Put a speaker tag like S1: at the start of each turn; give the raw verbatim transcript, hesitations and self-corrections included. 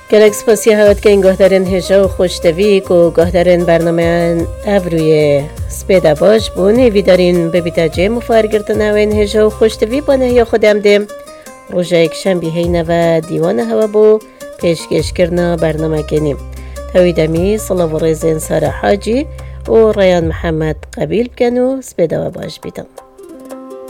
S1: گلکس پاسی هات که این گهدارن هجا و خوشتویک و گهدارن برنامه ابروی سپیده باش بونه ویدارین ببیتا جه مفارگرتن هاوین هجا و خوشتوی بانه یا خودم دیم روژه یک شنبی هینه و دیوانه هوا بو پیشگش کرنا برنامه کنیم تویدمی صلاح و رزین سارا حاجی و ریان محمد قبیل بکنو سپیده باش بیتم.